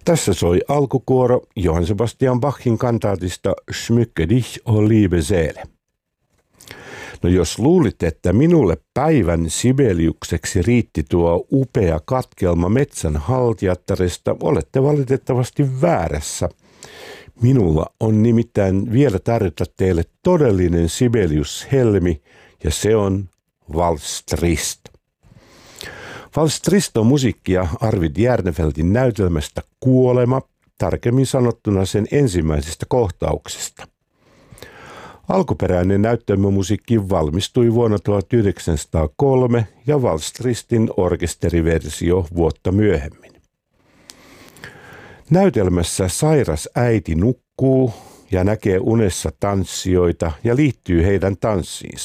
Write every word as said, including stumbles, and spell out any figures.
Tässä soi alkukuoro Johann Sebastian Bachin kantaatista Schmücke dich, o liebe Seele. No jos luulit, että minulle päivän Sibeliukseksi riitti tuo upea katkelma metsän haltijattaresta, olette valitettavasti väärässä. Minulla on nimittäin vielä tarjota teille todellinen Sibelius-helmi, ja se on Vals Trist. Vals Trist on musiikkia Arvid Järnefeltin näytelmästä Kuolema, tarkemmin sanottuna sen ensimmäisestä kohtauksesta. Alkuperäinen näytelmämusiikki valmistui vuonna tuhatyhdeksänsataakolme ja Vals Tristin orkesteriversio vuotta myöhemmin. Näytelmässä sairas äiti nukkuu ja näkee unessa tanssijoita ja liittyy heidän tanssiinsa.